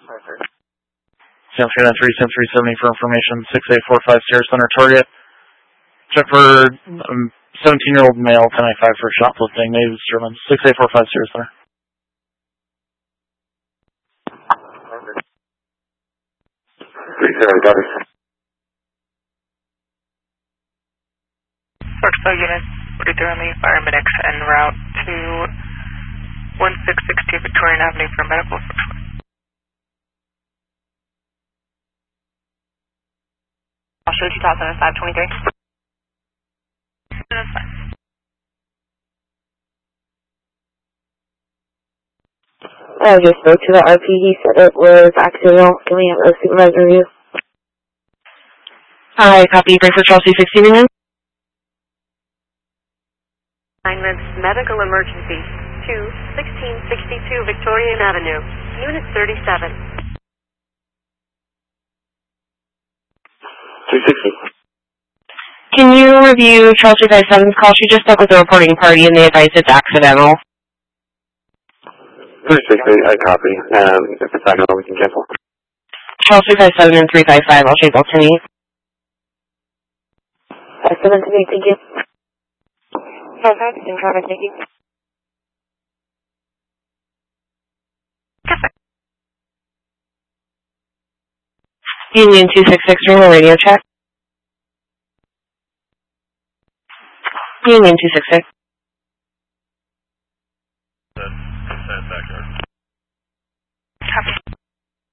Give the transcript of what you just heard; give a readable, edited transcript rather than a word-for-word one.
San Fernando 37370 for information. 6845 Sierra Center target. Check for 17-year-old male, 1095 for shoplifting. Native German. 6845 Sierra Center. Portsmouth unit 43 on the paramedics en route to 1662 Victorian Avenue for medical support. I'll show 2005-23. That's fine. I just spoke to the RP. He said it was accidental. Can we have a supervisor review? Hi, copy. Break for Chelsea 60 again. Assignments, medical emergency to 1662 Victorian Avenue, Unit 37. 360. Can you review Chelsea 57's call? She just spoke with the reporting party and they advised it's accidental. 360, I copy. If it's accidental, we can cancel. Chelsea 57 and 355, I'll take alternate. 57 to me, thank you. Contact in traffic, thank you. Union 266, ring the radio check. Union 266. Copy.